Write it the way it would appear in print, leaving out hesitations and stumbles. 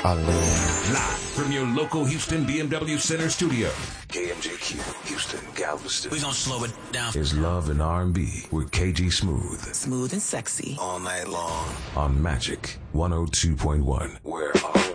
Hallelujah. Live from your local Houston BMW Center studio. KMJQ, Houston, Galveston. We gonna slow it down. Is Love and R&B with KG Smooth. Smooth and sexy. All night long. On Magic 102.1. Where